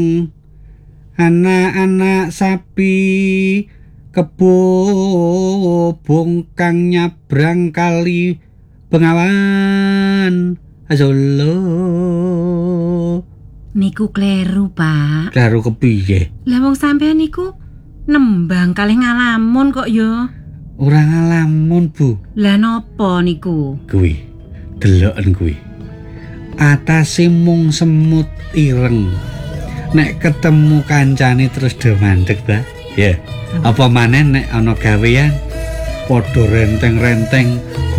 anak-anak sapi kebobong kang nyabrang kali Bengawan Solo. Niku kleru, Pak. Kleru kepiye? Lah wong sampean niku nembang kalih ngalamun kok ya. Ora ngalamun, Bu. Lah napa niku? Kuwi deloken kuwi. Atase mung semut ireng. Nek ketemu kancane terus do mandeg ta? Ya. Apa maneh nek ana gawean padha renteng-renteng